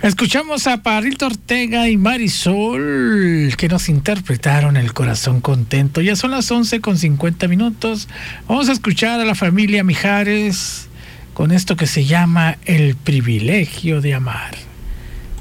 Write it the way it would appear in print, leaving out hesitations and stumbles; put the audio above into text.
Escuchamos a Parrito Ortega y Marisol, que nos interpretaron El Corazón Contento. Ya son las 11:50. Vamos a escuchar a la familia Mijares con esto que se llama El Privilegio de Amar.